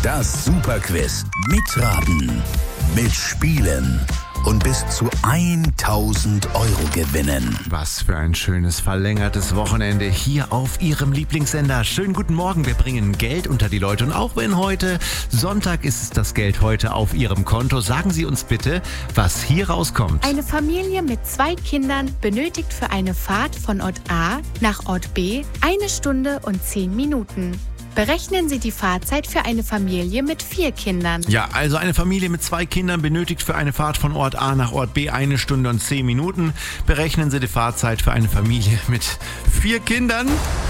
Das Superquiz. Mitraten, mitspielen und bis zu 1000 Euro gewinnen. Was für ein schönes verlängertes Wochenende hier auf Ihrem Lieblingssender. Schönen guten Morgen, wir bringen Geld unter die Leute. Und auch wenn heute Sonntag ist, ist das Geld heute auf Ihrem Konto. Sagen Sie uns bitte, was hier rauskommt. Eine Familie mit 2 Kindern benötigt für eine Fahrt von Ort A nach Ort B 1 Stunde und 10 Minuten. Berechnen Sie die Fahrzeit für eine Familie mit 4 Kindern. Ja, also eine Familie mit 2 Kindern benötigt für eine Fahrt von Ort A nach Ort B 1 Stunde und 10 Minuten. Berechnen Sie die Fahrzeit für eine Familie mit 4 Kindern.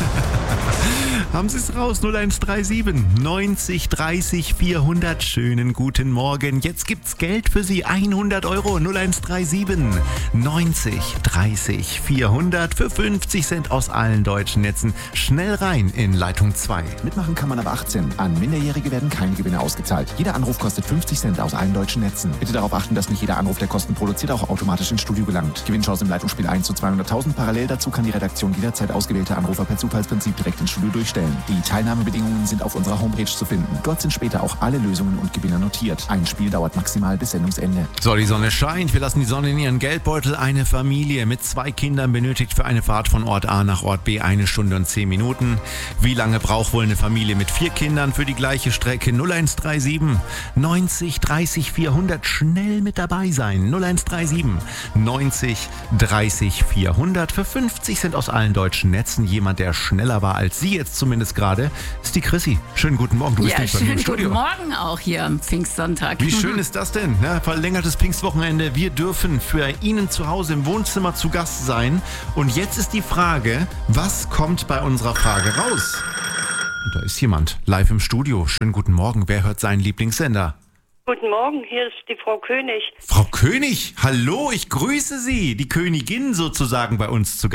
Haben Sie es raus, 0137 90 30 400. Schönen guten Morgen. Jetzt gibt's Geld für Sie, 100 Euro, 0137 90 30 400 für 50 Cent aus allen deutschen Netzen. Schnell rein in Leitung 2. Mitmachen kann man ab 18. An Minderjährige werden keine Gewinne ausgezahlt. Jeder Anruf kostet 50 Cent aus allen deutschen Netzen. Bitte darauf achten, dass nicht jeder Anruf, der Kosten produziert, auch automatisch ins Studio gelangt. Gewinnchance im Leitungsspiel 1 zu 200.000. Parallel dazu kann die Redaktion jederzeit ausgewählte Anrufer per Zufallsprinzip direkt ins Studio durchstellen. Die Teilnahmebedingungen sind auf unserer Homepage zu finden. Dort sind später auch alle Lösungen und Gewinner notiert. Ein Spiel dauert maximal bis Sendungsende. So, die Sonne scheint. Wir lassen die Sonne in ihren Geldbeutel. Eine Familie mit 2 Kindern benötigt für eine Fahrt von Ort A nach Ort B 1 Stunde und 10 Minuten. Wie lange braucht wohl eine Familie mit 4 Kindern für die gleiche Strecke? 0137 90 30 400. Schnell mit dabei sein. 0137 90 30 400 für 50 Cent aus allen deutschen Netzen. Jemand, der schneller war als Sie jetzt zumindest gerade, ist die Chrissy. Schönen guten Morgen. Du bist nicht bei mir im Studio. Guten Morgen auch hier am Pfingstsonntag. Wie schön ist das denn? Ne? Verlängertes Pfingstwochenende. Wir dürfen für Ihnen zu Hause im Wohnzimmer zu Gast sein. Und jetzt ist die Frage, was kommt bei unserer Frage raus? Und da ist jemand live im Studio. Schönen guten Morgen. Wer hört seinen Lieblingssender? Guten Morgen, hier ist die Frau König. Frau König, hallo, ich grüße Sie. Die Königin sozusagen bei uns zu Gast.